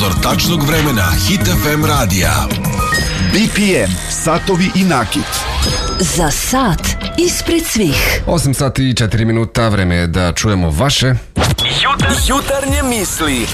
Prozor tačnog vremena Hit FM radija. BPM, satovi i nakit. Za sat ispred svih. 8 sati i 4 minuta, vreme je da čujemo vaše Jutarnje misli.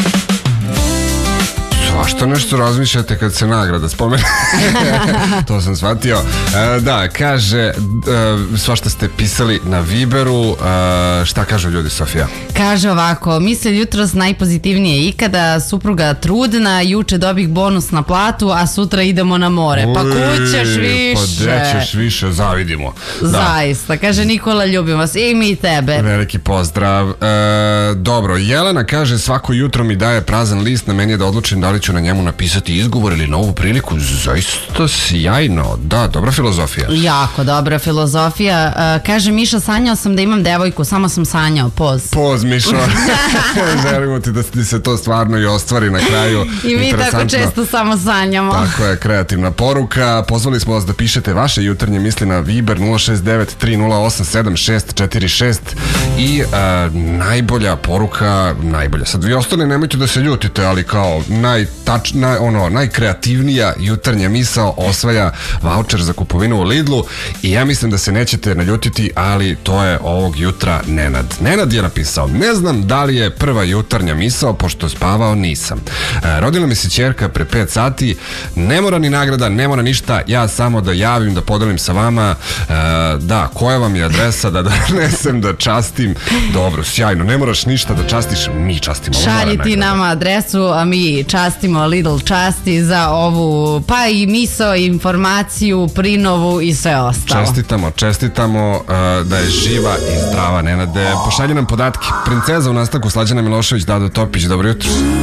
Svašta nešto razmišljate kad se nagrada spomene. To sam shvatio. Da, kaže, svašta ste pisali na Viberu. Šta kažu ljudi, Sofija? Kaže ovako, misle jutros najpozitivnije ikada, supruga trudna, juče dobih bonus na platu, a sutra idemo na more. Pa kućeš više. Pa gde ćeš više, zavidimo. Zaista, kaže Nikola, ljubim vas i mi tebe. Veliki pozdrav. Dobro, Jelena kaže, svako jutro mi daje prazan list, na meni je da odlučim da li ću na njemu napisati izgovor ili novu priliku. Zaista sjajno. Da, dobra filozofija. Jako dobra filozofija. Kaže Miša, sanjao sam da imam devojku, samo sam sanjao, poz Mišo. Želimo ti da ti se to stvarno i ostvari na kraju. I mi tako često samo sanjamo. Tako je, kreativna poruka. Pozvali smo vas da pišete vaše jutarnje misli na Viber 069-308-7646 i najbolja poruka, sad vi ostali nemojte da se ljutite, ali kao najkreativnija jutarnja misao osvaja vaučer za kupovinu u Lidlu i ja mislim da se nećete naljutiti, ali to je ovog jutra Nenad je napisao: ne znam da li je prva jutarnja misao, pošto spavao nisam. Rodila mi se ćerka pre 5 sati, ne mora ni nagrada, ne mora ništa, ja samo da javim, da podelim sa vama, da, koja vam je adresa da donesem, da častim. Dobro, sjajno, ne moraš ništa da častiš, mi častimo. Šalji ti nama adresu, a mi častimo, Lidl časti za ovu, pa i misao, informaciju, prinovu i sve ostalo. Čestitamo da je živa i zdrava, Nenade. Pošalji nam podatke. Princeza u nastavku, Slađana Milošević, Dado Topić, dobro jutro.